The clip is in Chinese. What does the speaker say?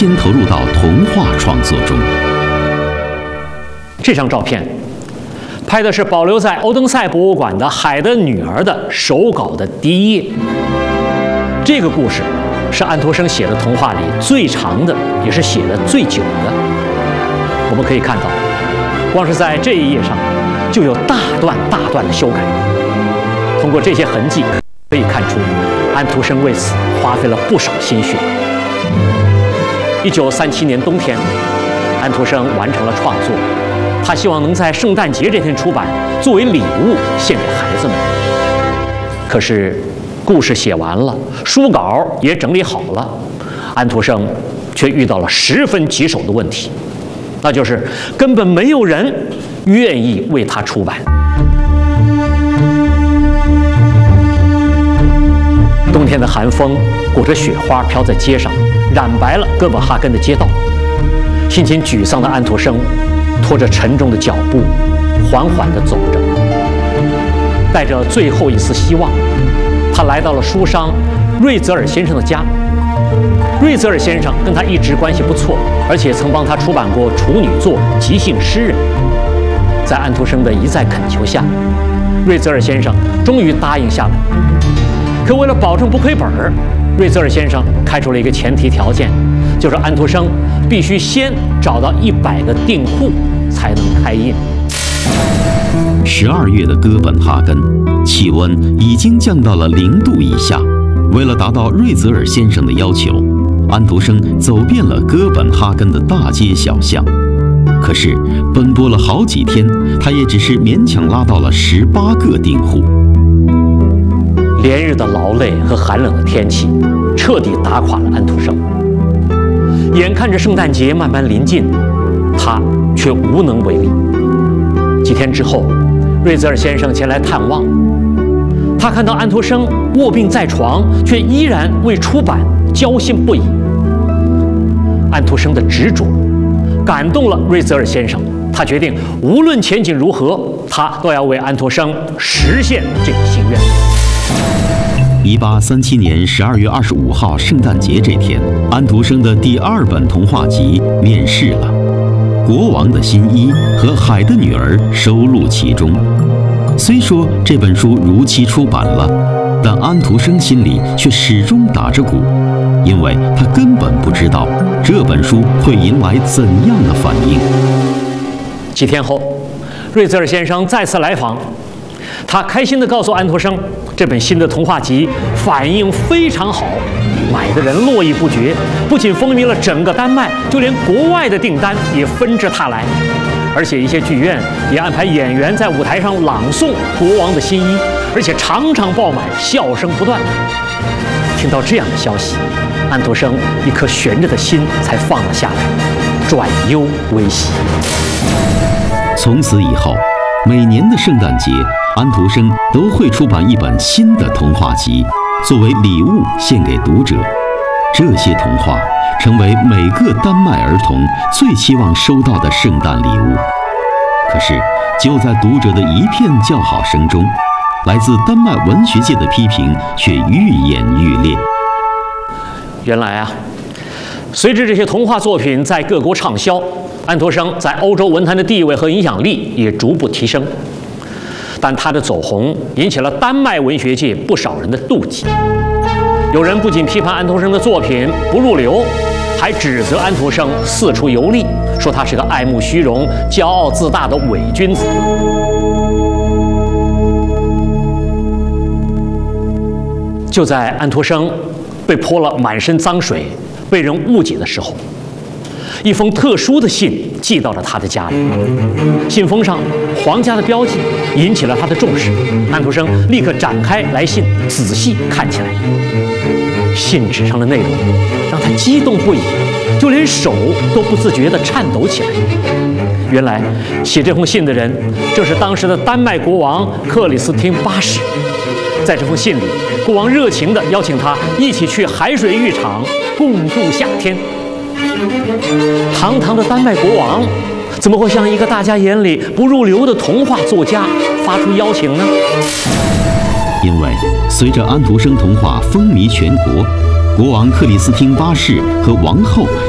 心投入到童话创作中。 这张照片拍的是保留在欧登塞博物馆的《海的女儿》的手稿的第一页。这个故事是安徒生写的童话里最长的，也是写的最久的。我们可以看到，光是在这一页上就有大段大段的修改。通过这些痕迹可以看出，安徒生为此花费了不少心血。1937年冬天，安徒生完成了创作，他希望能在圣诞节这天出版，作为礼物献给孩子们。可是，故事写完了，书稿也整理好了，安徒生却遇到了十分棘手的问题，那就是根本没有人愿意为他出版。冬天的寒风裹着雪花飘在街上，染白了哥本哈根的街道。心情沮丧的安徒生拖着沉重的脚步，缓缓地走着，带着最后一丝希望，他来到了书商瑞泽尔先生的家。瑞泽尔先生跟他一直关系不错，而且曾帮他出版过处女作《即兴诗人》。在安徒生的一再恳求下，瑞泽尔先生终于答应下来。可为了保证不亏本儿，瑞泽尔先生开出了一个前提条件，就是安徒生必须先找到100个订户才能开印。 12月的哥本哈根，气温已经降到了0度以下。为了达到瑞泽尔先生的要求，安徒生走遍了哥本哈根的大街小巷。可是奔波了好几天，他也只是勉强拉到了18个订户。 连日的劳累和寒冷的天气彻底打垮了安徒生。眼看着圣诞节慢慢临近，他却无能为力。几天之后，瑞泽尔先生前来探望，他看到安徒生卧病在床，却依然为出版焦心不已。安徒生的执着感动了瑞泽尔先生，他决定无论前景如何，他都要为安徒生实现这个心愿。 1837年12月25号圣诞节这天，安徒生的第2本童话集面世了，《国王的新衣》和《海的女儿》收录其中。虽说这本书如期出版了，但安徒生心里却始终打着鼓，因为他根本不知道这本书会迎来怎样的反应。 几天后，瑞泽尔先生再次来访，他开心地告诉安徒生，这本新的童话集反应非常好，买的人络绎不绝，不仅风靡了整个丹麦，就连国外的订单也纷至沓来。而且一些剧院也安排演员在舞台上朗诵《国王的新衣》，而且场场爆满，笑声不断。听到这样的消息，安徒生一颗悬着的心才放了下来，转忧为喜。 从此以后，每年的圣诞节，安徒生都会出版一本新的童话集，作为礼物献给读者。这些童话成为每个丹麦儿童最期望收到的圣诞礼物。可是，就在读者的一片叫好声中，来自丹麦文学界的批评却愈演愈烈。 原来啊，随着这些童话作品在各国畅销，安徒生在欧洲文坛的地位和影响力也逐步提升。但他的走红引起了丹麦文学界不少人的妒忌。有人不仅批判安徒生的作品不入流，还指责安徒生四处游历，说他是个爱慕虚荣、骄傲自大的伪君子。就在安徒生被泼了满身脏水、被人误解的时候，一封特殊的信寄到了他的家里。信封上皇家的标记引起了他的重视，安徒生立刻展开来信，仔细看起来。信纸上的内容让他激动不已，就连手都不自觉地颤抖起来。原来写这封信的人正是当时的丹麦国王克里斯汀8世。在这封信里，国王热情地邀请他一起去海水浴场共度夏天。堂堂的丹麦国王怎么会向一个大家眼里不入流的童话作家发出邀请呢？ 因为随着安徒生童话风靡全国，国王克里斯汀8世和王后